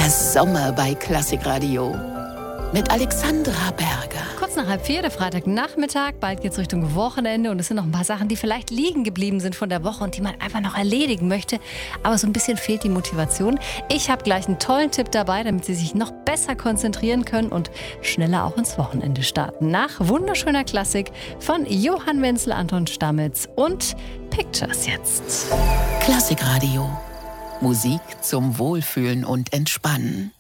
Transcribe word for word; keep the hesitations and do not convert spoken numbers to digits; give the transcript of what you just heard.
Der Sommer bei Klassikradio mit Alexandra Berger. Kurz nach halb vier, der Freitagnachmittag. Bald geht's Richtung Wochenende und es sind noch ein paar Sachen, die vielleicht liegen geblieben sind von der Woche und die man einfach noch erledigen möchte. Aber so ein bisschen fehlt die Motivation. Ich habe gleich einen tollen Tipp dabei, damit Sie sich noch besser konzentrieren können und schneller auch ins Wochenende starten. Nach wunderschöner Klassik von Johann Wenzel, Anton Stammitz und Pictures jetzt. Klassikradio. Musik zum Wohlfühlen und Entspannen.